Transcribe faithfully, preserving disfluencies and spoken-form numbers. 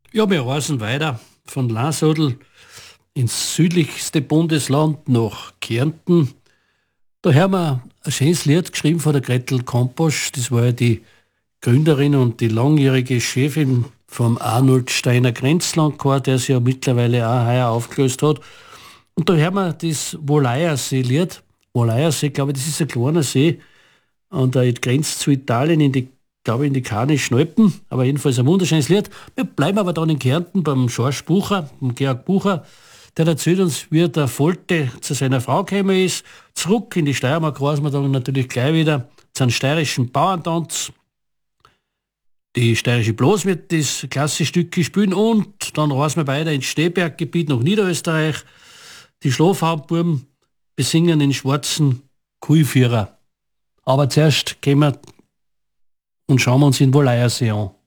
Ja, wir reisen weiter von Lansodl ins südlichste Bundesland nach Kärnten. Da haben wir ein schönes Lied geschrieben von der Gretel Komposch. Das war ja die Gründerin und die langjährige Chefin vom Arnold Steiner Grenzlandchor, der sich ja mittlerweile auch heuer aufgelöst hat. Und da hören wir das Woleiersee-Lied. Woleiersee, glaube ich, das ist ein kleiner See und er grenzt zu Italien in die, glaube ich, in die Karnischen Alpen. Aber jedenfalls ein wunderschönes Lied. Wir bleiben aber dann in Kärnten beim George Bucher, dem Georg Bucher. Der erzählt uns, wie der Volte zu seiner Frau gekommen ist. Zurück in die Steiermark reisen wir dann natürlich gleich wieder zu einem steirischen Bauerntanz. Die steirische Blas wird das Klassestück spielen und dann reisen wir weiter ins Steberggebiet nach Niederösterreich. Die Schlafhauptbuben besingen den schwarzen Kuhvierer. Aber zuerst gehen wir und schauen wir uns den Woleiersee an.